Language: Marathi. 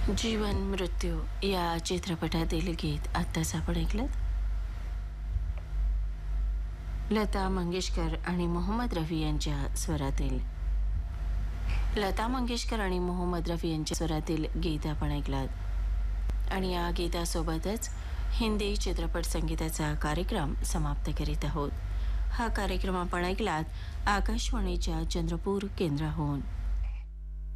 जीवन मृत्यू या चित्रपटातील गीत आत्ताच आपण ऐकलं. लता मंगेशकर आणि मोहम्मद रफी यांच्या स्वरातील. लता मंगेशकर आणि मोहम्मद रफी यांच्या स्वरातील गीत आपण ऐकलं. आणि या गीतासोबतच हिंदी चित्रपट संगीताचा कार्यक्रम समाप्त करीत आहोत. हा कार्यक्रम आपण ऐकलात आकाशवाणीच्या चंद्रपूर केंद्राहून.